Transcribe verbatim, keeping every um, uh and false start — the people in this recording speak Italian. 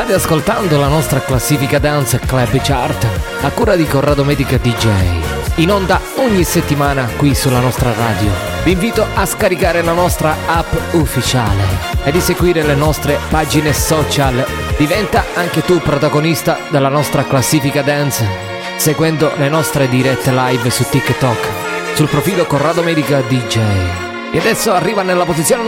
State ascoltando la nostra classifica Dance Club Chart a cura di Corrado Medica D J, in onda ogni settimana qui sulla nostra radio. Vi invito a scaricare la nostra app ufficiale e di seguire le nostre pagine social. Diventa anche tu protagonista della nostra classifica Dance seguendo le nostre dirette live su TikTok sul profilo Corrado Medica D J. E adesso arriva nella posizione